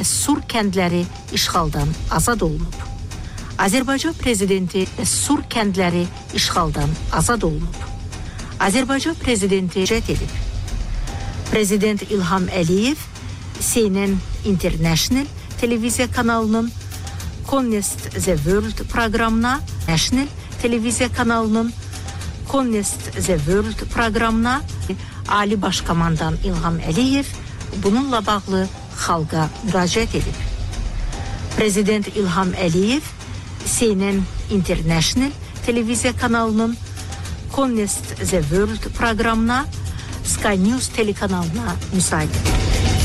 və Sur kəndləri işğaldan azad olunub. Azərbaycan prezidenti və Sur kəndləri işğaldan azad olunub. Azərbaycan prezidenti cəhd edib. Prezident İlham Əliyev CNN International televiziya kanalının Connect the World proqramına, National televiziya kanalının Connect the World proqramına Ali Başkomandan İlham Əliyev bununla bağlı xalqa müraciət edib. Prezident İlham Əliyev CNN International televiziya kanalının Connect the World proqramına, Sky News telekanalına müsait edib.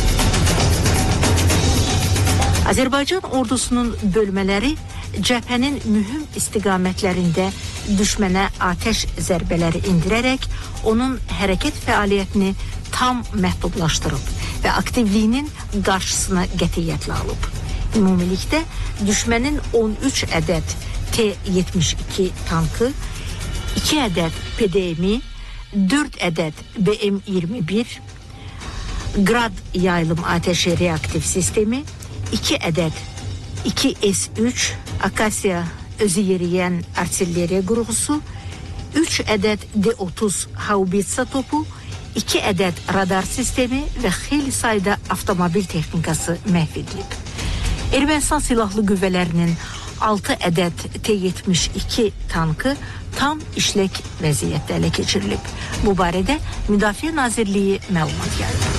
Azərbaycan ordusunun bölmələri cəbhənin mühüm istiqamətlərində düşmənə atəş zərbələri indirərək onun hərəkət fəaliyyətini tam məhdudlaşdırıb və aktivliyinin qarşısına qətiyyətlə alıb. Ümumilikdə düşmənin 13 ədəd T-72 tankı, 2 ədəd PDM-i, 4 ədəd BM-21, Grad yayılım atəşi reaktiv sistemi, 2 ədəd 2S-3 Akasiya özü yeriyən artilleriya qurğusu, 3 ədəd D-30 haubitsa topu, 2 ədəd radar sistemi və xeyli sayda avtomobil texnikası məhv edilib. Ermənistan Silahlı Qüvvələrinin 6 ədəd T-72 tankı tam işlək vəziyyətdə ələ keçirilib. Bu barədə Müdafiə Nazirliyi məlumat yayıb.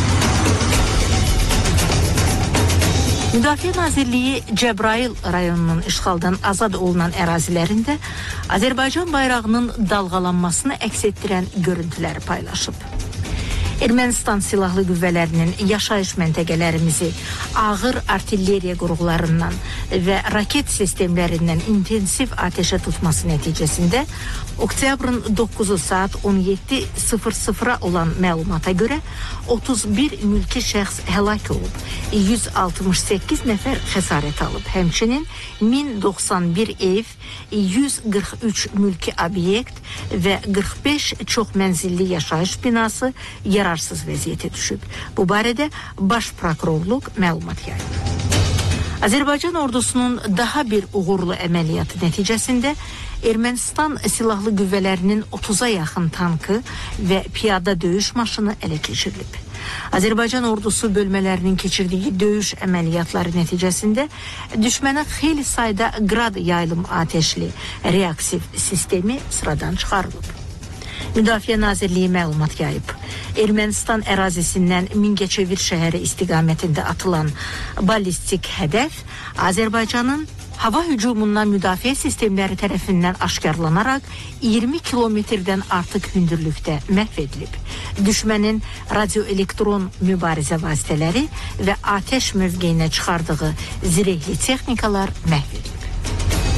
Müdafiə Nazirliyi Cəbrayıl rayonunun işğaldan azad olunan ərazilərində Azərbaycan bayrağının dalğalanmasını əks etdirən görüntüləri paylaşıb. Ermənistan Silahlı Qüvvələrinin yaşayış məntəqələrimizi ağır artilleriya qurğularından və raket sistemlərindən intensiv atəşə tutması nəticəsində oktyabrın 9-u saat 17:00-a olan məlumata görə 31 mülki şəxs həlak olub, 168 nəfər xəsarət alıb. Həmçinin 1091 ev, 143 mülki obyekt və 45 çox mənzilli yaşayış binası yararsız vəziyyətə düşüb. Bu barədə Baş Prokurorluq məlumat yayıb. Azərbaycan ordusunun daha bir uğurlu əməliyyatı nəticəsində Ermənistan Silahlı Qüvvələrinin 30-a yaxın tankı və piyada döyüş maşını ələ keçirilib. Azərbaycan ordusu bölmələrinin keçirdiyi döyüş əməliyyatları nəticəsində düşmənə xeyli sayda Grad yayılım atəşli reaktiv sistemi sıradan çıxarılıb. Müdafiə Nazirliyi məlumat yayıb. Ermənistan ərazisindən Mingəçevir şəhəri istiqamətində atılan ballistik hədəf Azərbaycanın hava hücumundan müdafiə sistemləri tərəfindən aşkarlanaraq 20 kilometrdən artıq hündürlükdə məhv edilib. Düşmənin radioelektron mübarizə vasitələri və atəş mövqeyinə çıxardığı zirehli texnikalar məhv edilib.